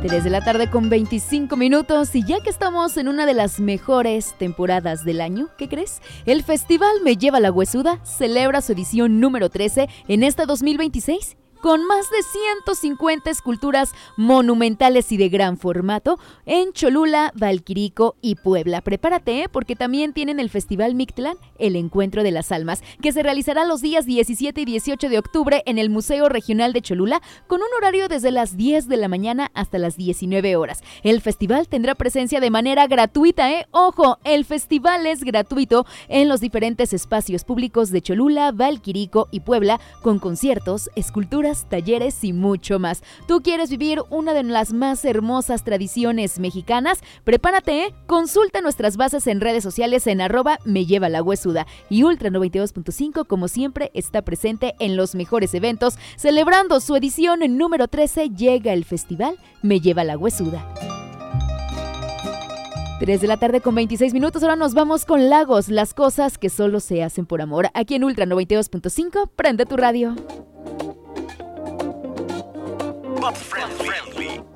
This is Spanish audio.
3 de la tarde con 25 minutos y ya que estamos en una de las mejores temporadas del año, ¿qué crees? El Festival Me Lleva la Huesuda celebra su edición número 13 en esta 2026. Con más de 150 esculturas monumentales y de gran formato en Cholula, Valquirico y Puebla. Prepárate, porque también tienen el Festival Mictlán, el Encuentro de las Almas, que se realizará los días 17 y 18 de octubre en el Museo Regional de Cholula, con un horario desde las 10 de la mañana hasta las 19 horas. El festival tendrá presencia de manera gratuita, ¡Ojo! El festival es gratuito en los diferentes espacios públicos de Cholula, Valquirico y Puebla, con conciertos, esculturas, talleres y mucho más. ¿Tú quieres vivir una de las más hermosas tradiciones mexicanas? Prepárate, consulta nuestras bases en redes sociales en @meLlevaLaHuesuda y Ultra 92.5, como siempre, está presente en los mejores eventos. Celebrando su edición número 13, llega el Festival Me Lleva la Huesuda. 3 de la tarde con 26 minutos, ahora nos vamos con Lagos, las cosas que solo se hacen por amor. Aquí en Ultra 92.5, prende tu radio. Pop friendly.